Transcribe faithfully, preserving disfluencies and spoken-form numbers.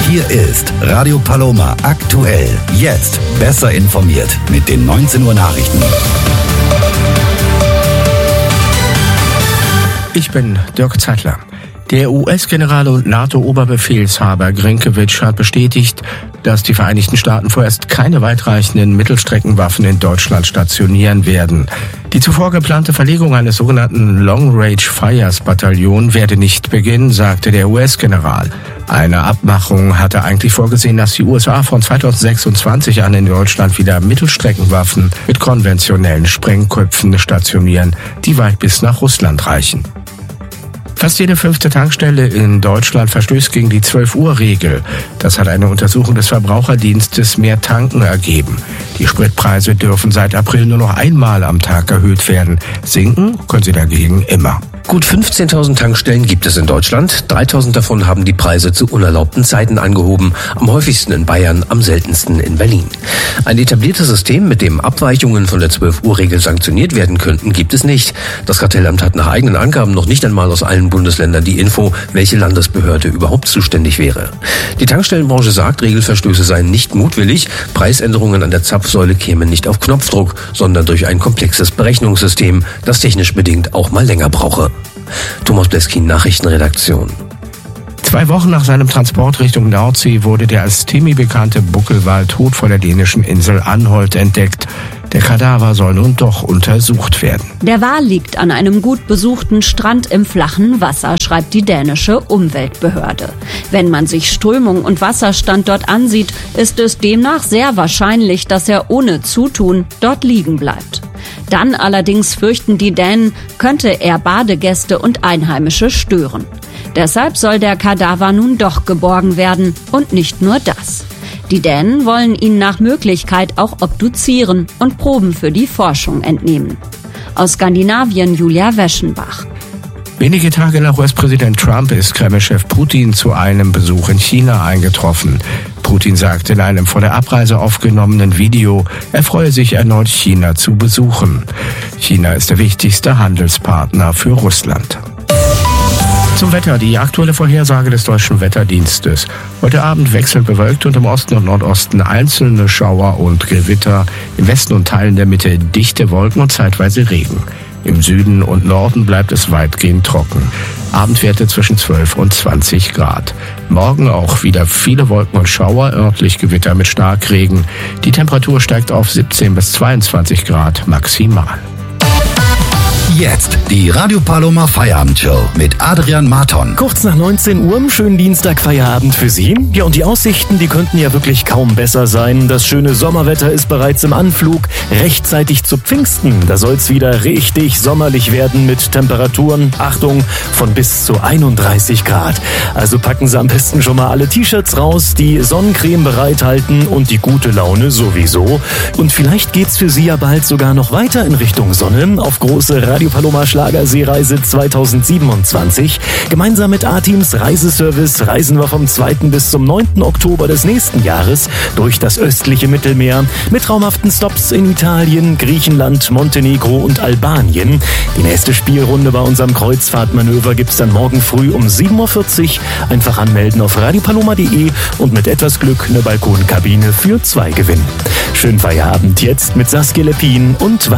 Hier ist Radio Paloma aktuell. Jetzt besser informiert mit den neunzehn Uhr Nachrichten. Ich bin Dirk Zeitler. Der U S-General und NATO-Oberbefehlshaber Grinkiewicz hat bestätigt, dass die Vereinigten Staaten vorerst keine weitreichenden Mittelstreckenwaffen in Deutschland stationieren werden. Die zuvor geplante Verlegung eines sogenannten Long-Range-Fires-Bataillon werde nicht beginnen, sagte der U S-General. Eine Abmachung hatte eigentlich vorgesehen, dass die U S A von zweitausendsechsundzwanzig an in Deutschland wieder Mittelstreckenwaffen mit konventionellen Sprengköpfen stationieren, die weit bis nach Russland reichen. Fast jede fünfte Tankstelle in Deutschland verstößt gegen die zwölf Uhr Regel. Das hat eine Untersuchung des Verbraucherdienstes Mehr Tanken ergeben. Die Spritpreise dürfen seit April nur noch einmal am Tag erhöht werden. Sinken können sie dagegen immer. Gut fünfzehntausend Tankstellen gibt es in Deutschland. dreitausend davon haben die Preise zu unerlaubten Zeiten angehoben. Am häufigsten in Bayern, am seltensten in Berlin. Ein etabliertes System, mit dem Abweichungen von der zwölf Uhr Regel sanktioniert werden könnten, gibt es nicht. Das Kartellamt hat nach eigenen Angaben noch nicht einmal aus allen Bundesländern die Info, welche Landesbehörde überhaupt zuständig wäre. Die Tankstellenbranche sagt, Regelverstöße seien nicht mutwillig. Preisänderungen an der Zapfsäule kämen nicht auf Knopfdruck, sondern durch ein komplexes Berechnungssystem, das technisch bedingt auch mal länger brauche. Thomas Bleskin, Nachrichtenredaktion. Zwei Wochen nach seinem Transport Richtung Nordsee wurde der als Timmy bekannte Buckelwal tot vor der dänischen Insel Anholt entdeckt. Der Kadaver soll nun doch untersucht werden. Der Wal liegt an einem gut besuchten Strand im flachen Wasser, schreibt die dänische Umweltbehörde. Wenn man sich Strömung und Wasserstand dort ansieht, ist es demnach sehr wahrscheinlich, dass er ohne Zutun dort liegen bleibt. Dann allerdings fürchten die Dänen, könnte er Badegäste und Einheimische stören. Deshalb soll der Kadaver nun doch geborgen werden und nicht nur das. Die Dänen wollen ihn nach Möglichkeit auch obduzieren und Proben für die Forschung entnehmen. Aus Skandinavien Julia Weschenbach. Wenige Tage nach U S-Präsident Trump ist Kreml-Chef Putin zu einem Besuch in China eingetroffen. Putin sagte in einem vor der Abreise aufgenommenen Video, er freue sich erneut China zu besuchen. China ist der wichtigste Handelspartner für Russland. Zum Wetter, die aktuelle Vorhersage des Deutschen Wetterdienstes. Heute Abend wechselnd bewölkt und im Osten und Nordosten einzelne Schauer und Gewitter. Im Westen und Teilen der Mitte dichte Wolken und zeitweise Regen. Im Süden und Norden bleibt es weitgehend trocken. Abendwerte zwischen zwölf und zwanzig Grad. Morgen auch wieder viele Wolken und Schauer, örtlich Gewitter mit Starkregen. Die Temperatur steigt auf siebzehn bis zweiundzwanzig Grad maximal. Jetzt die Radio Paloma Feierabendshow mit Adrian Marton. Kurz nach neunzehn Uhr, schönen Dienstag-Feierabend für Sie. Ja, und die Aussichten, die könnten ja wirklich kaum besser sein. Das schöne Sommerwetter ist bereits im Anflug. Rechtzeitig zu Pfingsten, da soll's wieder richtig sommerlich werden mit Temperaturen, Achtung, von bis zu einunddreißig Grad. Also packen Sie am besten schon mal alle T-Shirts raus, die Sonnencreme bereithalten und die gute Laune sowieso. Und vielleicht geht's für Sie ja bald sogar noch weiter in Richtung Sonne auf große Radio Paloma Schlagerseereise zweitausendsiebenundzwanzig. Gemeinsam mit A-Teams Reiseservice reisen wir vom zweiten bis zum neunten Oktober des nächsten Jahres durch das östliche Mittelmeer mit traumhaften Stops in Italien, Griechenland, Montenegro und Albanien. Die nächste Spielrunde bei unserem Kreuzfahrtmanöver gibt's dann morgen früh um sieben Uhr vierzig. Einfach anmelden auf radiopaloma punkt de und mit etwas Glück eine Balkonkabine für zwei gewinnen. Schönen Feierabend jetzt mit Saskia Lepin und